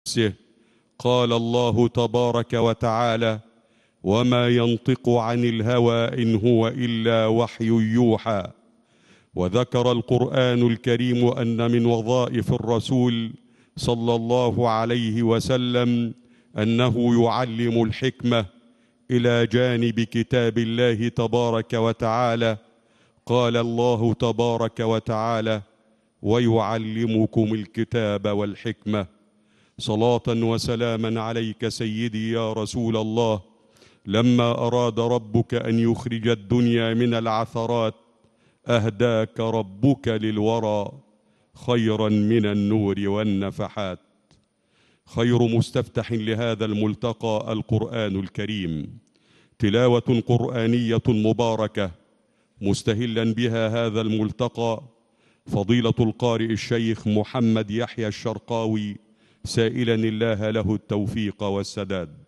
نفسه. قال الله تبارك وتعالى: وما ينطق عن الهوى إن هو إلا وحي يوحى. وذكر القرآن الكريم أن من وظائف الرسول صلى الله عليه وسلم أنه يعلم الحكمة إلى جانب كتاب الله تبارك وتعالى. قال الله تبارك وتعالى: ويعلمكم الكتاب والحكمة. صلاة وسلاما عليك سيدي يا رسول الله. لما أراد ربك أن يخرج الدنيا من العثرات أهداك ربك للورى خيرا من النور والنفحات. خير مستفتح لهذا الملتقى القرآن الكريم، تلاوة قرآنية مباركة مستهلا بها هذا الملتقى فضيلة القارئ الشيخ محمد يحيى الشرقاوي، سائلا الله له التوفيق والسداد.